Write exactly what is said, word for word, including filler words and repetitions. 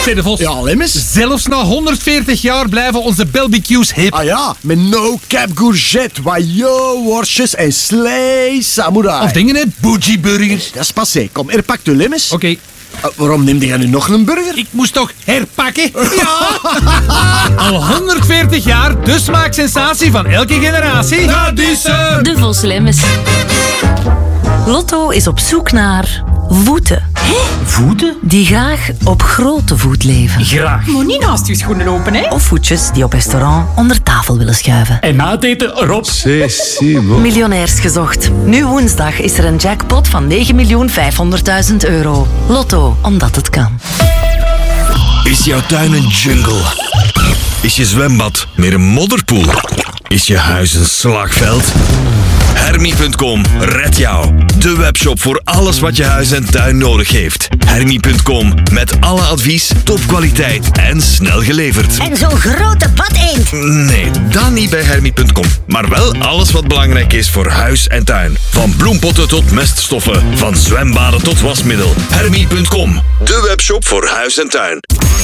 Zeg de Vos. Ja, Lemmes. Zelfs na honderdveertig jaar blijven onze barbecues hip. Ah ja, met no cap courgette, wajo, worstjes en slee samurai. Of dingen, hè? Bougie burgers. Dat is passé. Kom, er pakt u Lemmes. Oké. Okay. Uh, waarom neemde jij nu nog een burger? Ik moest toch herpakken? Ja! Al honderdveertig jaar, de smaaksensatie van elke generatie. Dat is ze! De Vos Lemmes. Lotto is op zoek naar voeten. Hé? Voeten? Die graag op grote voet leven. Graag. Moet niet naast je schoenen lopen, hè? Of voetjes die op restaurant onder tafel willen schuiven. En na het eten Rob. Miljonairs gezocht. Nu woensdag is er een jackpot van negen miljoen vijfhonderdduizend euro. Lotto, omdat het kan. Is jouw tuin een jungle? Is je zwembad meer een modderpoel? Is je huis een slagveld? Hermie punt com redt jou. De webshop voor alles wat je huis en tuin nodig heeft. Hermie punt com met alle advies, topkwaliteit en snel geleverd. En zo'n grote badeend. Nee, dan niet bij Hermie punt com. Maar wel alles wat belangrijk is voor huis en tuin. Van bloempotten tot meststoffen. Van zwembaden tot wasmiddel. Hermie punt com. De webshop voor huis en tuin.